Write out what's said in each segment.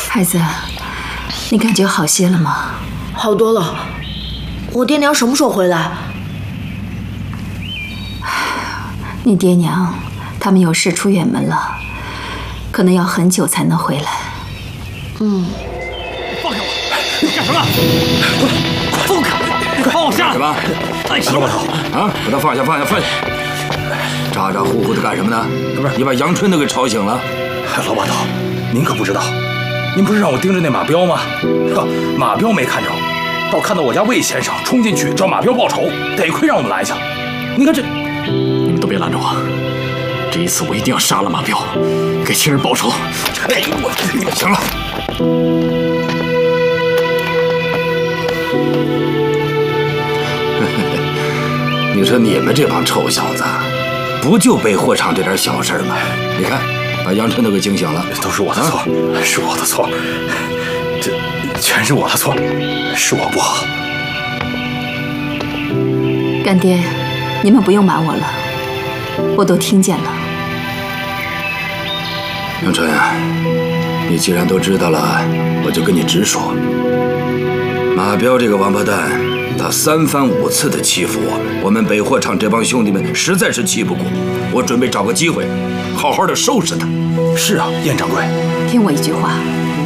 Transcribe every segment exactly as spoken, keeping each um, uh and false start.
孩子，你感觉好些了吗？ 好多了。我爹娘什么时候回来？ 你爹娘他们有事出远门了，可能要很久才能回来。 嗯。 放开我！你干什么？放开！放我下！ 什么？ 老把头啊！把他放下，放下，放下！咋咋呼呼的干什么呢？不是，你把杨春都给吵醒了。 老把头，您可不知道，您不是让我盯着那马彪吗？呵，马彪没看着，倒看到我家魏先生冲进去找马彪报仇，得亏让我们拦下。你看这， 你们都别拦着我，这一次我一定要杀了马彪，给亲人报仇。 哎，我行了。你说你们这帮臭小子，不就北货场这点小事吗？你看，把杨春都给惊醒了。 都是我的错，啊、是我的错，这全是我的错，是我不好。 干爹，你们不用瞒我了，我都听见了。 杨春啊，你既然都知道了，我就跟你直说。马彪这个王八蛋，他三番五次的欺负我们，我们北货场这帮兄弟们实在是气不过。我准备找个机会，好好的收拾他。 是啊，燕掌柜， 听我一句话，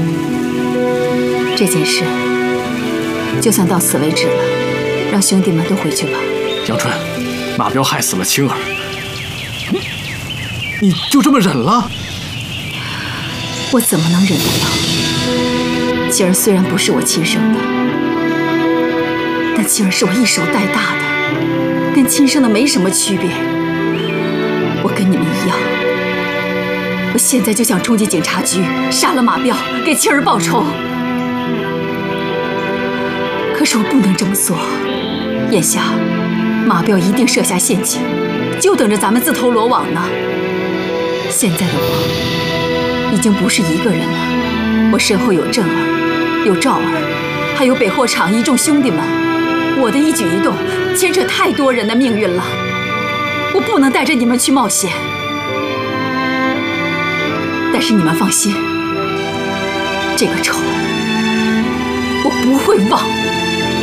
这件事就算到此为止了，让兄弟们都回去吧。 杨春，马彪害死了青儿，你你就这么忍了？ 我怎么能忍得了？青儿虽然不是我亲生的，但青儿是我一手带大的，跟亲生的没什么区别。我跟你们一样，我现在就想冲进警察局，杀了马彪，给青儿报仇。可是我不能这么做，眼下马彪一定设下陷阱，就等着咱们自投罗网呢。现在的我已经不是一个人了，我身后有振儿，有赵儿，还有北货场一众兄弟们。我的一举一动牵扯太多人的命运了，我不能带着你们去冒险。但是你们放心，这个仇我不会忘。